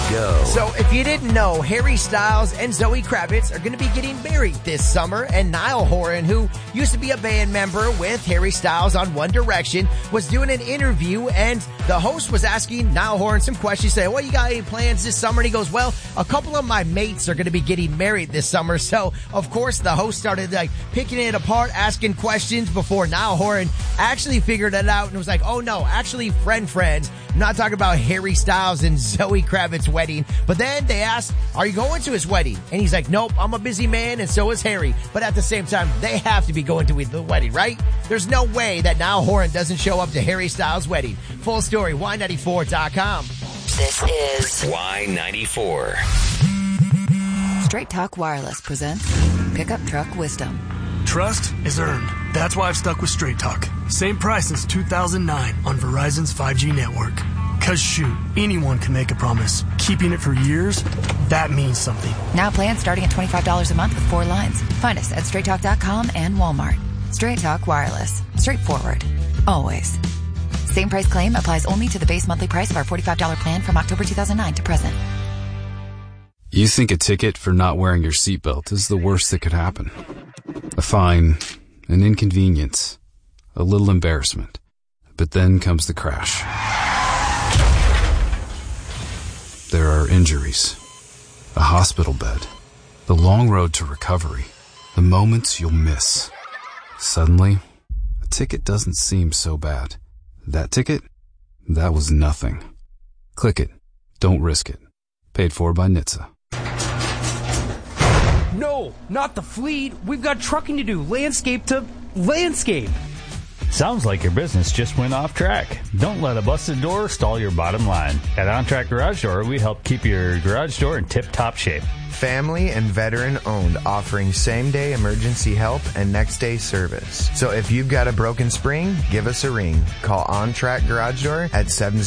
go. So if you didn't know, Harry Styles and Zoe Kravitz are going to be getting married this summer, and Niall Horan, who used to be a band member with Harry Styles on One Direction, was doing an interview, and the host was asking Niall Horan some questions, saying, well, you got any plans this summer? And he goes, well, a couple of my mates are going to be getting married this summer. So, of course, the host started picking it apart, asking questions before Niall Horan actually figured it out and was like, oh no, actually friends. I'm not talking about Harry Styles and Zoe Kravitz's wedding. But then they asked, are you going to his wedding? And he's like, nope, I'm a busy man and so is Harry. But at the same time, they have to be going to the wedding, right? There's no way that Niall Horan doesn't show up to Harry Styles' wedding. Full story, Y94.com. This is Y94. Straight Talk Wireless presents Pickup Truck Wisdom. Trust is earned. That's why I've stuck with Straight Talk. Same price since 2009 on Verizon's 5G network. Cause shoot, anyone can make a promise. Keeping it for years, that means something. Now plans starting at $25 a month with 4 lines. Find us at straighttalk.com and Walmart. Straight Talk Wireless. Straightforward. Always. Same price claim applies only to the base monthly price of our $45 plan from October 2009 to present. You think a ticket for not wearing your seatbelt is the worst that could happen. A fine, an inconvenience, a little embarrassment. But then comes the crash. There are injuries, a hospital bed, the long road to recovery, the moments you'll miss. Suddenly, a ticket doesn't seem so bad. That ticket? That was nothing. Click it. Don't risk it. Paid for by NHTSA. No, not the fleet. We've got trucking to do. Landscape to landscape. Sounds like your business just went off track. Don't let a busted door stall your bottom line. At OnTrack Garage Door, we help keep your garage door in tip-top shape. Family and veteran owned, offering same-day emergency help and next-day service. So if you've got a broken spring, give us a ring. Call OnTrack Garage Door at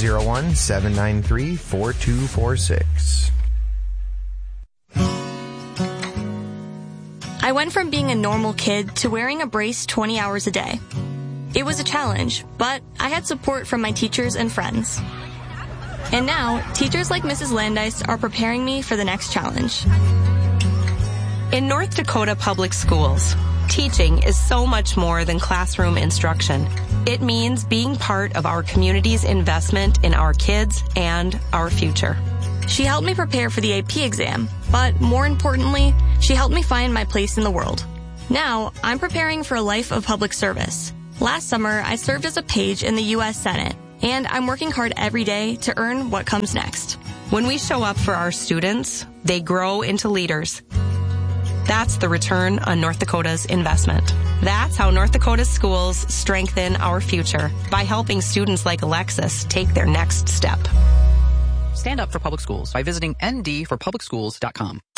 701-793-4246. I went from being a normal kid to wearing a brace 20 hours a day. It was a challenge, but I had support from my teachers and friends. And now, teachers like Mrs. Landis are preparing me for the next challenge. In North Dakota Public Schools, teaching is so much more than classroom instruction. It means being part of our community's investment in our kids and our future. She helped me prepare for the AP exam, but more importantly, she helped me find my place in the world. Now, I'm preparing for a life of public service. Last summer, I served as a page in the U.S. Senate, and I'm working hard every day to earn what comes next. When we show up for our students, they grow into leaders. That's the return on North Dakota's investment. That's how North Dakota's schools strengthen our future, by helping students like Alexis take their next step. Stand up for public schools by visiting ndforpublicschools.com.